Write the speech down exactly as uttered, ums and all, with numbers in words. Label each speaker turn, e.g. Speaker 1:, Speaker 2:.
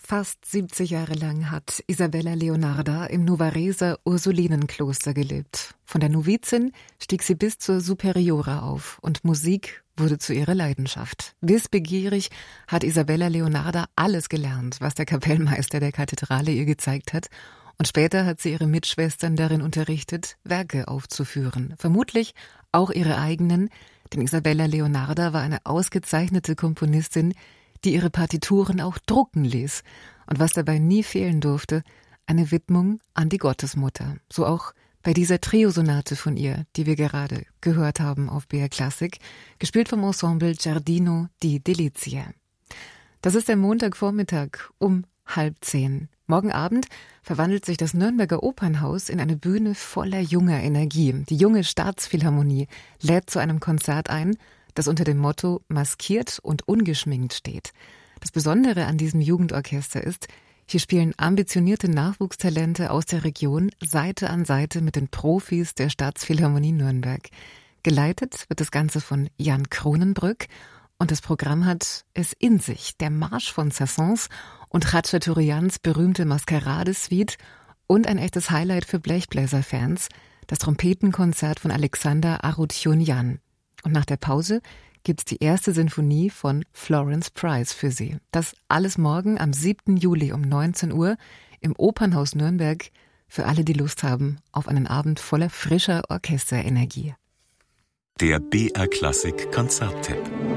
Speaker 1: Fast siebzig Jahre lang hat Isabella Leonarda im Nuvareser Ursulinenkloster gelebt. Von der Novizin stieg sie bis zur Superiora auf und Musik wurde zu ihrer Leidenschaft. Wissbegierig hat Isabella Leonarda alles gelernt, was der Kapellmeister der Kathedrale ihr gezeigt hat. Und später hat sie ihre Mitschwestern darin unterrichtet, Werke aufzuführen. Vermutlich auch ihre eigenen, denn Isabella Leonarda war eine ausgezeichnete Komponistin, die ihre Partituren auch drucken ließ. Und was dabei nie fehlen durfte, eine Widmung an die Gottesmutter. So auch bei dieser Triosonate von ihr, die wir gerade gehört haben auf B R Klassik, gespielt vom Ensemble Giardino di Delizia. Das ist der Montagvormittag um halb zehn. Morgen Abend verwandelt sich das Nürnberger Opernhaus in eine Bühne voller junger Energie. Die junge Staatsphilharmonie lädt zu einem Konzert ein, das unter dem Motto maskiert und ungeschminkt steht. Das Besondere an diesem Jugendorchester ist, hier spielen ambitionierte Nachwuchstalente aus der Region Seite an Seite mit den Profis der Staatsphilharmonie Nürnberg. Geleitet wird das Ganze von Jan Kronenbrück und das Programm hat es in sich. Der Marsch von Saint-Saëns und Khachaturians berühmte Maskerade-Suite und ein echtes Highlight für Blechbläser-Fans, das Trompetenkonzert von Alexander Arutjunjan. Und nach der Pause gibt's die erste Sinfonie von Florence Price für Sie. Das alles morgen am siebten Juli um neunzehn Uhr im Opernhaus Nürnberg für alle, die Lust haben auf einen Abend voller frischer Orchesterenergie.
Speaker 2: Der B R Klassik Konzerttipp.